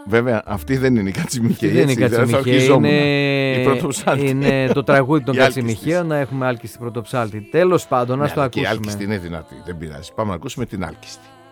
Βέβαια, αυτή δεν είναι η Κατσιμιχαίη. Δεν είναι η Κατσιμιχαίη. Η Πρωτοψάλτη. Είναι το τραγούδι των Κατσιμιχαίων, να έχουμε άλκιστη Πρωτοψάλτη. Τέλος πάντων, ας το ακούσουμε. Και η άλκιστη είναι δυνατή. Δεν πειράζει. Πάμε να ακούσουμε την άλκιστη.